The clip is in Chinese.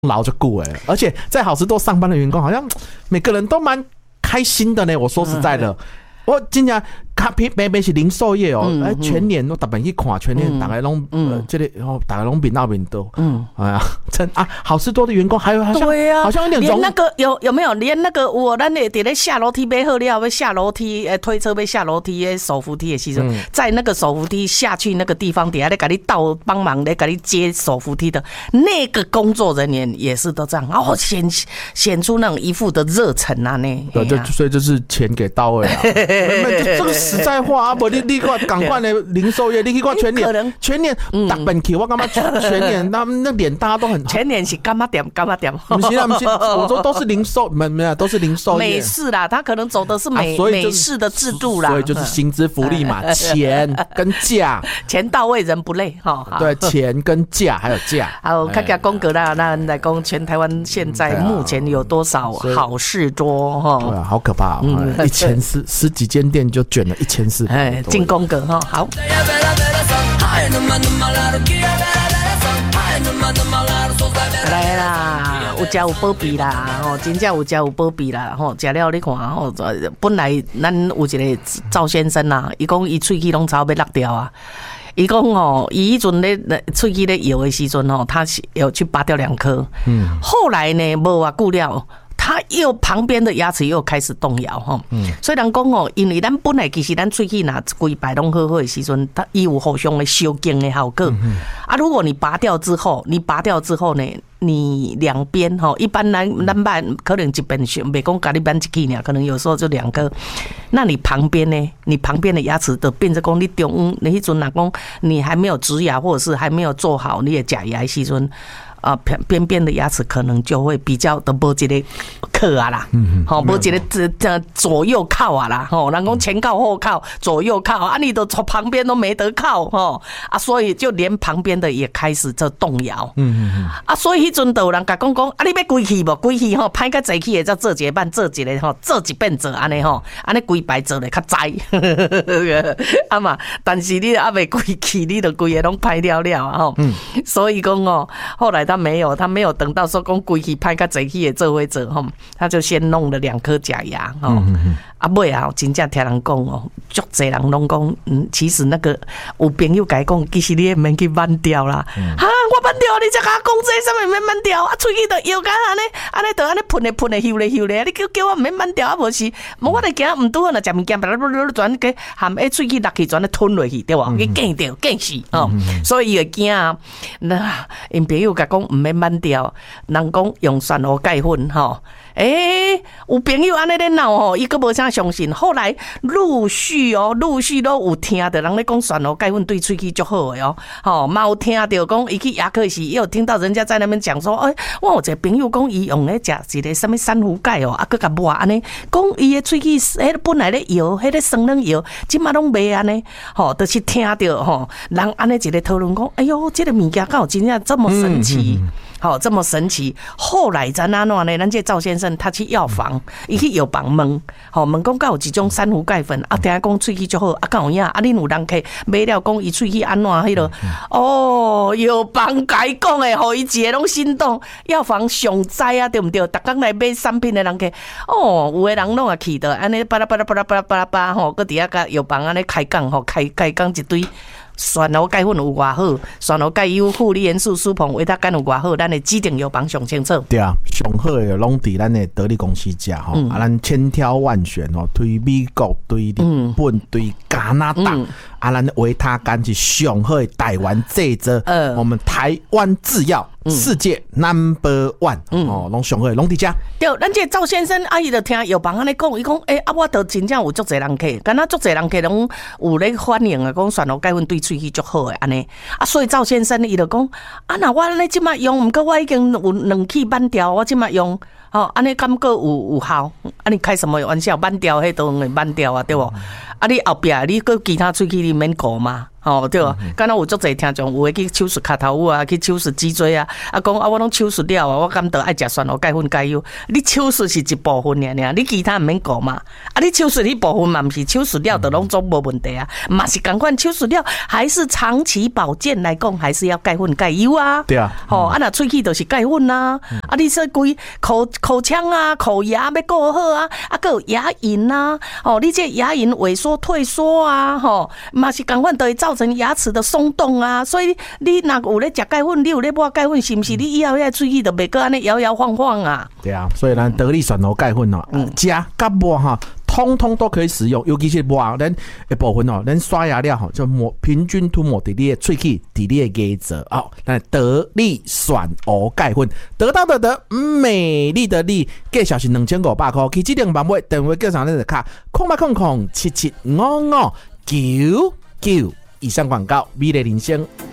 劳就顾而且在好事多上班的员工，好像每个人都蛮开心的呢。我说实在的，我真正咖啡北是零售业全年都特别去看，全年大概拢这里大概拢比那边多。真好事多的员工还有好像对啊， 好像有点连那个有没有连那个咱也在下楼梯买好了要下楼梯推车要下楼梯的手扶梯的时候，在那个手扶梯下去那个地方底下来给你倒帮忙来给你接手扶梯的那个工作人员也是都这样显出那种一副的热忱啊呢。 对，所以就是钱给到位啊。这个实在话啊，不你看赶快的零售业，你去看全年大本去，我感觉全年他们那脸大家都很全年是干嘛点， 不是，我说都是零售，没有都是零售业。 美式啦，他可能走的是美式的制度啦， 所以就是薪资福利嘛，钱跟价， 钱到位人不累哈。 对，钱跟价还有价。 好，看看公格啦，那来讲全台湾现在目前有多少好事多哈？ 对啊，好可怕，1400十几间店就卷了1400， 进公格哈。好。来啦，有食有保庇啦，真正有食有保庇啦，食了你看本来咱有一个赵先生啊，伊讲伊喙齿拢差要落掉啊，伊讲伊迄阵咧喙齿咧摇的时阵他有去拔掉2颗，后来呢无偌久了。他又旁边的牙齿又开始动摇所以人讲因为咱本来其实咱喙齿若规排拢好好的时阵，它有互相的修经的效果如果你拔掉之后呢，你两边一般咱办可能一边袂讲家己办一支尔，可能有时候就2颗。那你旁边呢？你旁边的牙齿就变成讲你中央，你迄阵若讲你还没有植牙或者是还没有做好你的假牙的时阵。边边的牙齿可能就会比较都无一个靠啊啦，无一个左右靠啊啦，人讲前靠后靠，左右靠你都从旁边都没得靠所以就连旁边的也开始在动摇，所以迄阵都有人甲讲你要规气无？规气歹甲济气的才做一个班，做一个做一遍做安尼安尼规排做咧较栽嘛，但是你还未规气，你就规个拢歹了了所以讲后来。他没有等到说讲规气歹甲济气的做伙做他就先弄了2颗假牙尾真正听人讲足侪人拢讲其实那个有朋友甲讲，其实你也免去挽掉啦我挽掉你才甲我讲这什么免挽掉喙齿就摇甲安尼就安尼喷咧咻咧你叫我免挽掉无是我来惊毋拄好若食物件转个含喙齿落去转咧吞落去对无去惊掉惊死所以伊会惊那因朋友甲讲毋免挽掉，人讲用蒜糊钙粉有朋友安尼咧闹伊个无啥相信，后来陆续都有听到人咧讲蒜糊钙粉对喙齿足好的嘛有听到讲伊去牙科时，也有听到人家在那边讲说，我有一个朋友讲伊用咧食一个什么珊瑚钙佮甲抹安尼，讲伊的喙齿本来咧摇，迄个酸软摇，今嘛拢袂安尼，就是听到人安尼一个讨论讲，哎哟，这个物件敢有真正这么神奇？这么神奇。后来咱安怎呢？咱这赵先生他去药房，伊去药房问讲敢有一种珊瑚钙粉听讲喙齿足好敢有影恁有人客买了讲伊喙齿安怎迄落药房甲伊讲诶，互伊一个拢心动。药房上知对毋对？逐工来买产品诶人客有诶人拢也去的，安尼巴拉巴拉巴拉巴拉巴拉巴拉搁底下甲药房安尼开讲开讲一堆。蒜糊钙粉有偌好，蒜糊钙优负离元素苏硼维他干有偌好，咱的指定药房上清楚。 对啊，上好的拢伫咱的得力公司食咱千挑万选推美国、推日本、推加拿大，咱的维他干是上好的台湾制作，我们台湾制药。世界 No.1 拢上好拢伫遮。 对，咱这赵先生伊就听药房安尼讲，伊讲我都真正有足侪人客，敢若足侪人客拢有咧反映讲蒜糊钙粉对喙齿足好诶安尼所以赵先生伊就讲那我安尼即马用，毋过我已经有2期挽掉，我即马用安尼感觉有效？你开什么玩笑？挽掉迄都会挽掉对无？你后壁你搁其他喙齿你免顾嘛？ 对啊，敢若有足侪听众有诶去手术骹头啊，去手术脊椎啊，讲我拢手术了啊，我敢得爱食蒜头钙粉钙油。你手术是一部分尔，你其他毋免顾嘛。你手术迄部分嘛，毋是手术了就拢总无问题啊，嘛是共款手术了，还是长期保健来讲，还是要钙粉钙油啊。 对啊， 若喙齿就是钙粉啊，你说规口腔啊、口牙要顾好啊，还有牙龈啊，你这牙龈萎缩退缩啊，嘛是共款都会造成牙齿的松动啊，所以你若有咧食钙粉，你有咧抹钙粉，是毋是你以后遐喙齿就袂个安尼摇摇晃晃啊？ 对啊，所以咱得力蒜头钙粉食甲抹哈，通通都可以使用，尤其是抹咱一部分咱刷牙了就平均涂抹伫你的喙齿，伫你的牙齿咱得力蒜头钙粉，得到的得，美丽的丽，价小是2500块，去指定版位电话叫上咱的卡，0800775599。以上广告，美丽人生。